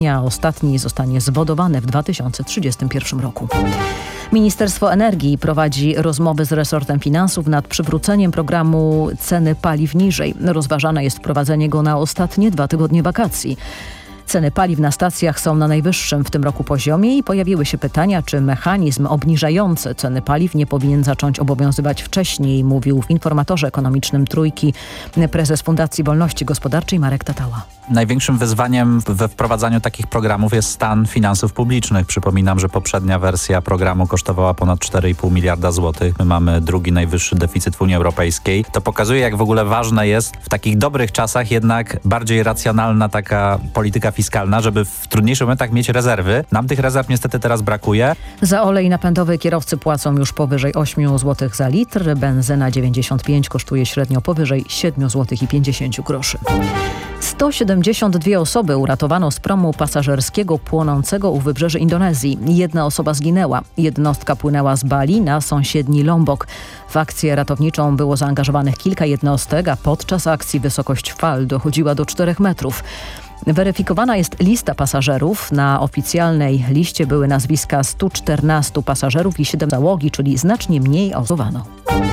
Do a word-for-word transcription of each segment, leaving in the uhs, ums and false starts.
a ostatni zostanie zwodowany w dwa tysiące trzydziestym pierwszym roku. Ministerstwo Energii prowadzi rozmowy z resortem finansów nad przywróceniem programu ceny paliw niżej. Rozważane jest wprowadzenie go na ostatnie dwa tygodnie wakacji. Ceny paliw na stacjach są na najwyższym w tym roku poziomie i pojawiły się pytania, czy mechanizm obniżający ceny paliw nie powinien zacząć obowiązywać wcześniej, mówił w informatorze ekonomicznym Trójki prezes Fundacji Wolności Gospodarczej Marek Tatała. Największym wyzwaniem we wprowadzaniu takich programów jest stan finansów publicznych. Przypominam, że poprzednia wersja programu kosztowała ponad cztery i pół miliarda złotych. My mamy drugi najwyższy deficyt w Unii Europejskiej. To pokazuje, jak w ogóle ważne jest w takich dobrych czasach jednak bardziej racjonalna taka polityka fiskalna, żeby w trudniejszych momentach mieć rezerwy. Nam tych rezerw niestety teraz brakuje. Za olej napędowy kierowcy płacą już powyżej osiem złotych za litr. Benzyna dziewięćdziesiąt pięć kosztuje średnio powyżej siedem złotych i pięćdziesiąt groszy. sto siedemdziesiąt dwie osoby uratowano z promu pasażerskiego płonącego u wybrzeży Indonezji. Jedna osoba zginęła. Jednostka płynęła z Bali na sąsiedni Lombok. W akcję ratowniczą było zaangażowanych kilka jednostek, a podczas akcji wysokość fal dochodziła do czterech metrów. Weryfikowana jest lista pasażerów. Na oficjalnej liście były nazwiska stu czternastu pasażerów i siedem załogi, czyli znacznie mniej osowano.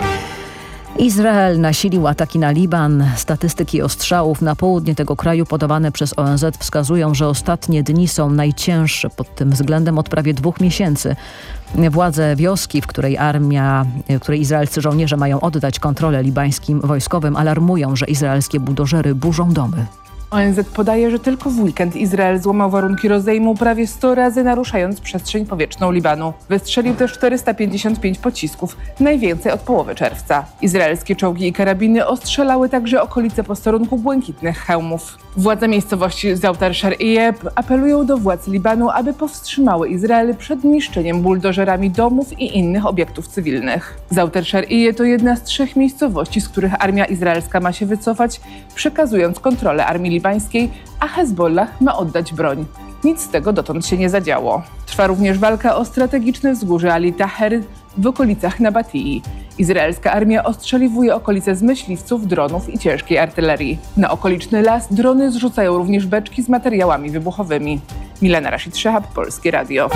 Izrael nasilił ataki na Liban. Statystyki ostrzałów na południe tego kraju podawane przez O N Z wskazują, że ostatnie dni są najcięższe pod tym względem od prawie dwóch miesięcy. Władze wioski, w której armia, w której izraelscy żołnierze mają oddać kontrolę libańskim wojskowym, alarmują, że izraelskie buldożery burzą domy. O N Z podaje, że tylko w weekend Izrael złamał warunki rozejmu prawie sto razy, naruszając przestrzeń powietrzną Libanu. Wystrzelił też czterysta pięćdziesiąt pięć pocisków, najwięcej od połowy czerwca. Izraelskie czołgi i karabiny ostrzelały także okolice posterunku Błękitnych Hełmów. Władze miejscowości Zautar Shar'iyeh apelują do władz Libanu, aby powstrzymały Izrael przed niszczeniem buldożerami domów i innych obiektów cywilnych. Zautar Shar'iyeh to jedna z trzech miejscowości, z których armia izraelska ma się wycofać, przekazując kontrolę armii libańskiej, a Hezbollah ma oddać broń. Nic z tego dotąd się nie zadziało. Trwa również walka o strategiczne wzgórze Ali Taher w okolicach Nabatii. Izraelska armia ostrzeliwuje okolice z myśliwców, dronów i ciężkiej artylerii. Na okoliczny las drony zrzucają również beczki z materiałami wybuchowymi. Milena Rashid-Szehab, Polskie Radio.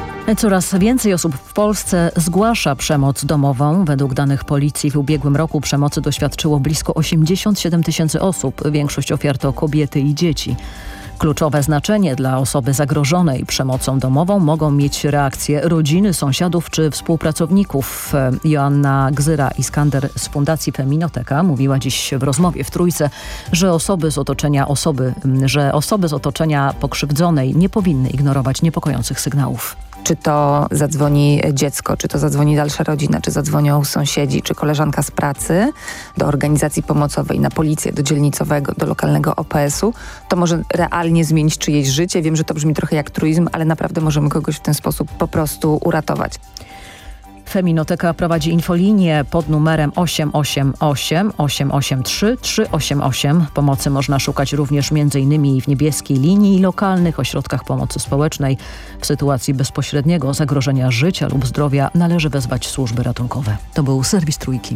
Coraz więcej osób w Polsce zgłasza przemoc domową. Według danych policji w ubiegłym roku przemocy doświadczyło blisko osiemdziesiąt siedem tysięcy osób. Większość ofiar to kobiety i dzieci. Kluczowe znaczenie dla osoby zagrożonej przemocą domową mogą mieć reakcje rodziny, sąsiadów czy współpracowników. Joanna Gzyra-Iskander z Fundacji Feminoteka mówiła dziś w rozmowie w Trójce, że osoby z otoczenia osoby, że osoby z otoczenia pokrzywdzonej nie powinny ignorować niepokojących sygnałów. Czy to zadzwoni dziecko, czy to zadzwoni dalsza rodzina, czy zadzwonią sąsiedzi, czy koleżanka z pracy do organizacji pomocowej, na policję, do dzielnicowego, do lokalnego O P S u, to może realnie zmienić czyjeś życie. Wiem, że to brzmi trochę jak truizm, ale naprawdę możemy kogoś w ten sposób po prostu uratować. Feminoteka prowadzi infolinię pod numerem osiem osiem osiem osiem osiem trzy trzy osiem osiem. Pomocy można szukać również m.in. w niebieskiej linii i lokalnych ośrodkach pomocy społecznej. W sytuacji bezpośredniego zagrożenia życia lub zdrowia należy wezwać służby ratunkowe. To był serwis Trójki.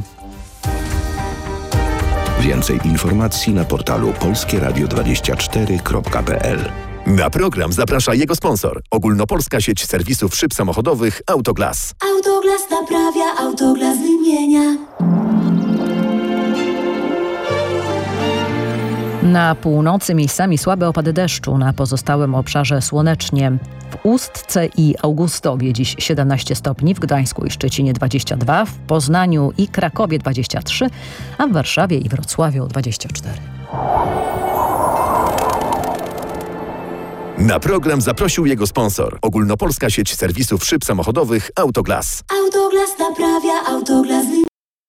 Więcej informacji na portalu polskie radio dwadzieścia cztery kropka p l. Na program zaprasza jego sponsor. Ogólnopolska sieć serwisów szyb samochodowych Autoglas. Autoglas naprawia, Autoglas wymienia. Na północy miejscami słabe opady deszczu, na pozostałym obszarze słonecznie. W Ustce i Augustowie dziś siedemnaście stopni, w Gdańsku i Szczecinie dwadzieścia dwa, w Poznaniu i Krakowie dwadzieścia trzy, a w Warszawie i Wrocławiu dwadzieścia cztery. Na program zaprosił jego sponsor. Ogólnopolska sieć serwisów szyb samochodowych Autoglas. Autoglas naprawia, Autoglas wymienia.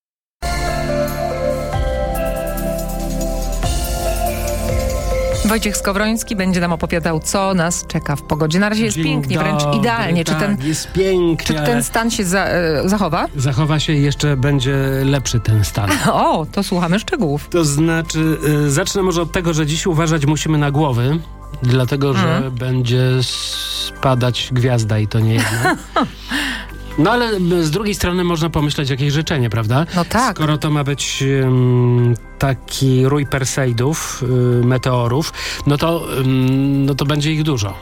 Wojciech Skowroński będzie nam opowiadał, co nas czeka w pogodzie. Na razie jest Dzień pięknie, dobry, wręcz idealnie. Tak, czy ten, jest pięknie. czy ten stan się za, e, zachowa? Zachowa się i jeszcze będzie lepszy ten stan. O, to słuchamy szczegółów. To znaczy, y, zacznę może od tego, że dziś uważać musimy na głowy, dlatego, że mm. będzie spadać gwiazda i to nie jedna. No ale z drugiej strony można pomyśleć jakieś życzenie, prawda? No tak. Skoro to ma być um, taki rój Perseidów, y, meteorów, no to, um, no to będzie ich dużo.